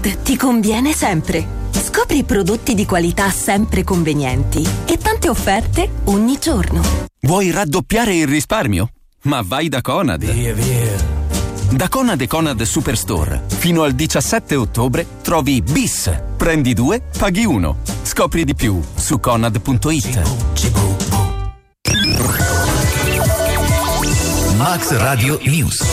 Ford ti conviene sempre. Scopri prodotti di qualità sempre convenienti e tante offerte ogni giorno. Vuoi raddoppiare il risparmio? Ma vai da Conad. Via. Da Conad e Conad Superstore fino al 17 ottobre trovi Bis. Prendi 2, paghi 1. Scopri di più su conad.it. Max Radio News.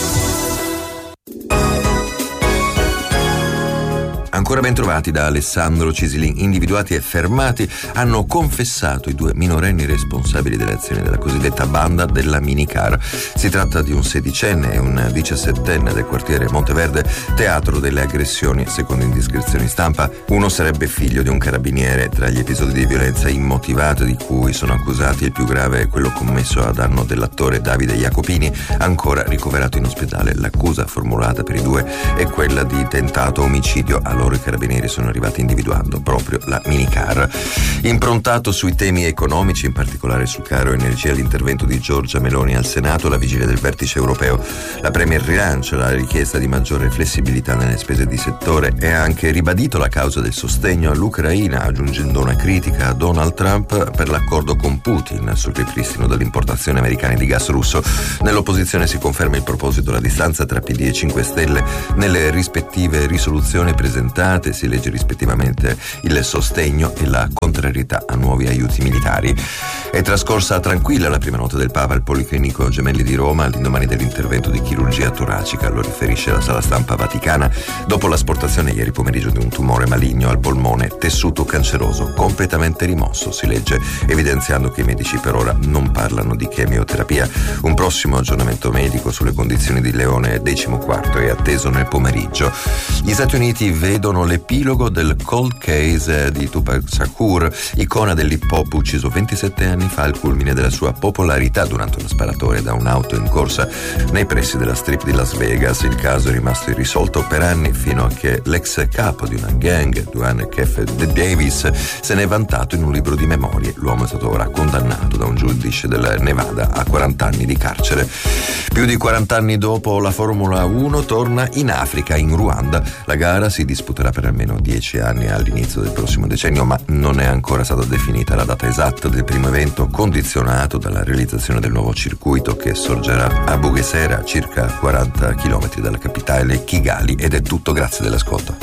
Ancora ben trovati da Alessandro Cisilin. Individuati e fermati hanno confessato i 2 minorenni responsabili delle azioni della cosiddetta banda della minicar. Si tratta di un 16enne e un 17enne del quartiere Monteverde, teatro delle aggressioni, secondo indiscrezioni stampa. Uno sarebbe figlio di un carabiniere. Tra gli episodi di violenza immotivata di cui sono accusati, il più grave è quello commesso a danno dell'attore Davide Jacopini, ancora ricoverato in ospedale. L'accusa formulata per i 2 è quella di tentato omicidio. A loro i carabinieri sono arrivati individuando proprio la minicar. Improntato sui temi economici, in particolare sul caro energia, l'intervento di Giorgia Meloni al Senato alla vigilia del vertice europeo. La Premier rilancia la richiesta di maggiore flessibilità nelle spese di settore e ha anche ribadito la causa del sostegno all'Ucraina, aggiungendo una critica a Donald Trump per l'accordo con Putin sul ripristino dell'importazione americana di gas russo. Nell'opposizione si conferma il proposito la distanza tra PD e 5 Stelle. Nelle rispettive risoluzioni presentate si legge rispettivamente il sostegno e la contrarietà a nuovi aiuti militari. È trascorsa tranquilla la prima notte del Papa al Policlinico Gemelli di Roma all'indomani dell'intervento di chirurgia toracica, lo riferisce la sala stampa vaticana, dopo l'asportazione ieri pomeriggio di un tumore maligno al polmone, tessuto canceroso completamente rimosso, si legge, evidenziando che i medici per ora non parlano di chemioterapia. Un prossimo aggiornamento medico sulle condizioni di Leone XIV è atteso nel pomeriggio. Gli Stati Uniti vedono l'epilogo del cold case di Tupac Shakur, icona dell'hip hop ucciso 27 anni fa al culmine della sua popolarità durante una sparatoria da un'auto in corsa nei pressi della strip di Las Vegas. Il caso è rimasto irrisolto per anni, fino a che l'ex capo di una gang, Duane Keffe Davis, se ne è vantato in un libro di memorie. L'uomo è stato ora condannato da un giudice del Nevada a 40 anni di carcere. Più di 40 anni dopo, la Formula 1 torna in Africa, in Ruanda. La gara si disputerà per almeno 10 anni all'inizio del prossimo decennio, ma non è ancora stata definita la data esatta del primo evento, condizionato dalla realizzazione del nuovo circuito che sorgerà a Bugesera, circa 40 km dalla capitale Kigali. Ed è tutto, grazie dell'ascolto.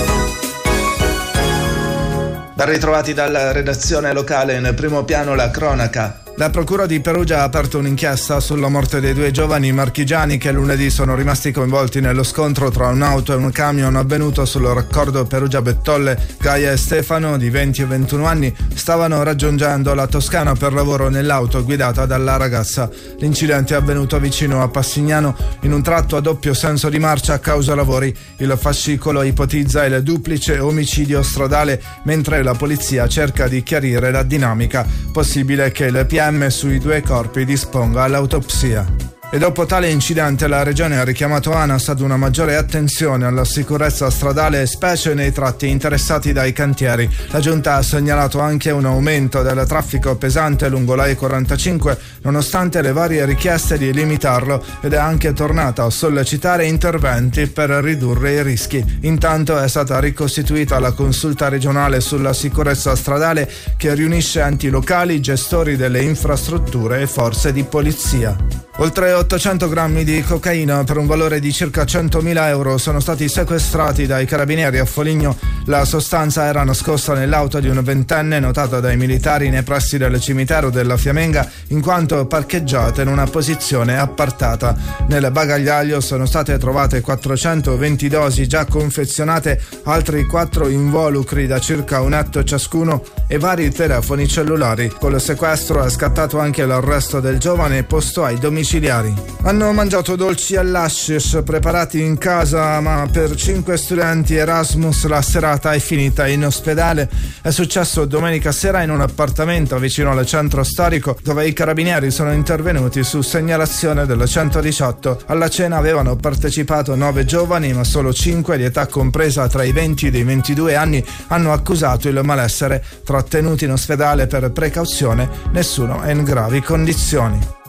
Ben ritrovati dalla redazione locale. Nel primo piano la cronaca. La Procura di Perugia ha aperto un'inchiesta sulla morte dei 2 giovani marchigiani che lunedì sono rimasti coinvolti nello scontro tra un'auto e un camion avvenuto sul raccordo Perugia-Bettolle. Gaia e Stefano, di 20 e 21 anni, stavano raggiungendo la Toscana per lavoro nell'auto guidata dalla ragazza. L'incidente è avvenuto vicino a Passignano, in un tratto a doppio senso di marcia a causa lavori. Il fascicolo ipotizza il duplice omicidio stradale, mentre la polizia cerca di chiarire la dinamica. Possibile che il PM sui 2 corpi disponga l'autopsia. E dopo tale incidente la Regione ha richiamato ANAS ad una maggiore attenzione alla sicurezza stradale, specie nei tratti interessati dai cantieri. La Giunta ha segnalato anche un aumento del traffico pesante lungo la E45, nonostante le varie richieste di limitarlo, ed è anche tornata a sollecitare interventi per ridurre i rischi. Intanto è stata ricostituita la consulta regionale sulla sicurezza stradale, che riunisce enti locali, gestori delle infrastrutture e forze di polizia. Oltre 800 grammi di cocaina per un valore di circa 100.000 euro sono stati sequestrati dai carabinieri a Foligno. La sostanza era nascosta nell'auto di un 20enne notata dai militari nei pressi del cimitero della Fiamenga, in quanto parcheggiata in una posizione appartata. Nel bagagliaio sono state trovate 420 dosi già confezionate, altri 4 involucri da circa un etto ciascuno e vari telefoni cellulari. Con il sequestro è scattato anche l'arresto del giovane posto ai domiciliari. Hanno mangiato dolci all'hashish preparati in casa, ma per 5 studenti Erasmus la serata è finita in ospedale. È successo domenica sera in un appartamento vicino al centro storico, dove i carabinieri sono intervenuti su segnalazione del 118. Alla cena avevano partecipato 9 giovani, ma solo 5 di età compresa tra i 20 e i 22 anni hanno accusato il malessere. Trattenuti in ospedale per precauzione, nessuno è in gravi condizioni.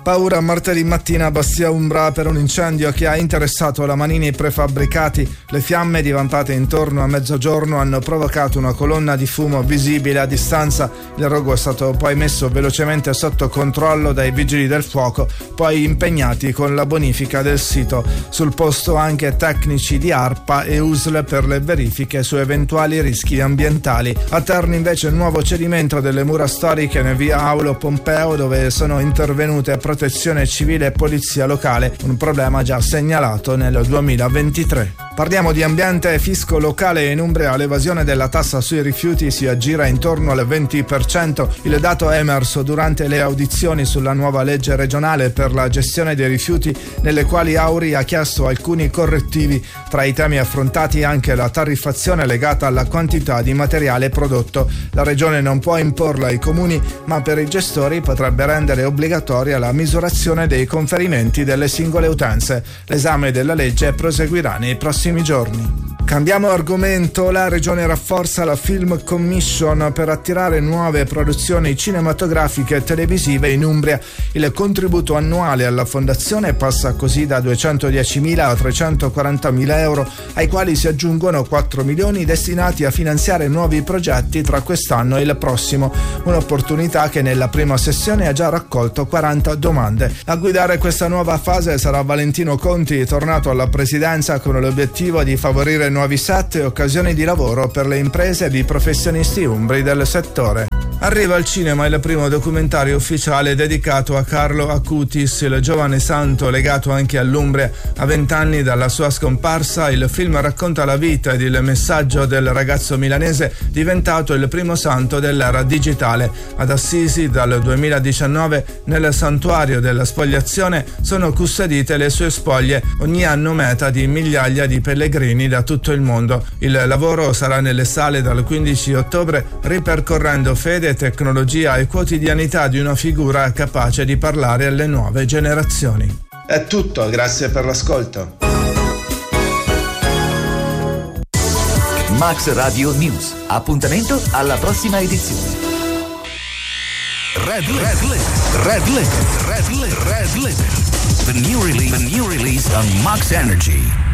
Paura martedì mattina a Bastia Umbra per un incendio che ha interessato la Manini Prefabbricati. Le fiamme divampate intorno a mezzogiorno hanno provocato una colonna di fumo visibile a distanza. Il rogo è stato poi messo velocemente sotto controllo dai vigili del fuoco, poi impegnati con la bonifica del sito. Sul posto anche tecnici di ARPA e USL per le verifiche su eventuali rischi ambientali. A Terni invece il nuovo cedimento delle mura storiche in via Aulo Pompeo, dove sono intervenute Protezione Civile e Polizia Locale, un problema già segnalato nel 2023. Parliamo di ambiente e fisco locale. In Umbria l'evasione della tassa sui rifiuti si aggira intorno al 20%. Il dato è emerso durante le audizioni sulla nuova legge regionale per la gestione dei rifiuti, nelle quali Auri ha chiesto alcuni correttivi. Tra i temi affrontati anche la tariffazione legata alla quantità di materiale prodotto. La regione non può imporla ai comuni, ma per i gestori potrebbe rendere obbligatoria la misurazione dei conferimenti delle singole utenze. L'esame della legge proseguirà nei prossimi giorni. Cambiamo argomento. La regione rafforza la Film Commission per attirare nuove produzioni cinematografiche e televisive in Umbria. Il contributo annuale alla fondazione passa così da 210.000 a 340.000 euro, ai quali si aggiungono 4 milioni destinati a finanziare nuovi progetti tra quest'anno e il prossimo. Un'opportunità che nella prima sessione ha già raccolto 40 domande. A guidare questa nuova fase sarà Valentino Conti, tornato alla presidenza con l'obiettivo di favorire nuovi set e occasioni di lavoro per le imprese e i professionisti umbri del settore. Arriva al cinema il primo documentario ufficiale dedicato a Carlo Acutis, il giovane santo legato anche all'Umbria. A 20 anni dalla sua scomparsa, il film racconta la vita ed il messaggio del ragazzo milanese diventato il primo santo dell'era digitale. Ad Assisi dal 2019, nel santuario della Spogliazione, sono custodite le sue spoglie, ogni anno meta di migliaia di pellegrini da tutto il mondo. Il lavoro sarà nelle sale dal 15 ottobre, ripercorrendo fede, tecnologia e quotidianità di una figura capace di parlare alle nuove generazioni. È tutto, grazie per l'ascolto. Max Radio News. Appuntamento alla prossima edizione. Red Limit. The new release on Max Energy.